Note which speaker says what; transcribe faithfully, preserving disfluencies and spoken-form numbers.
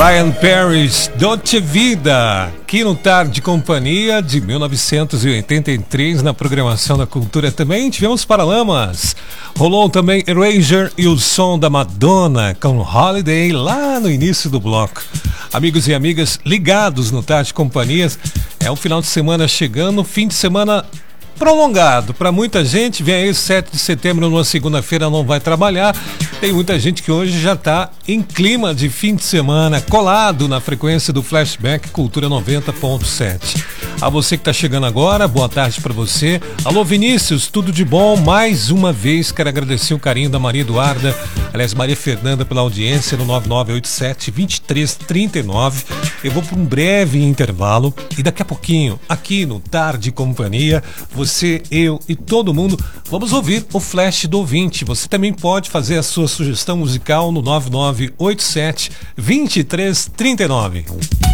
Speaker 1: Ryan Paris, Dolce Vida, aqui no Tarde Companhia de mil novecentos e oitenta e três, na programação da Cultura também. Tivemos Paralamas, rolou também Erasure e o som da Madonna com Holiday lá no início do bloco. Amigos e amigas ligados no Tarde Companhia, é um final de semana chegando, fim de semana prolongado para muita gente. Vem aí sete de setembro, numa segunda-feira, não vai trabalhar. Tem muita gente que hoje já está em clima de fim de semana, colado na frequência do Flashback Cultura noventa ponto sete. A você que está chegando agora, boa tarde para você. Alô Vinícius, tudo de bom? Mais uma vez quero agradecer o carinho da Maria Eduarda, aliás Maria Fernanda, pela audiência no nove nove oito sete, dois três três nove. Eu vou para um breve intervalo e daqui a pouquinho, aqui no Tarde Companhia, você, eu e todo mundo vamos ouvir o Flash do ouvinte. Você também pode fazer a sua sugestão musical no nove nove oito sete, dois três três nove.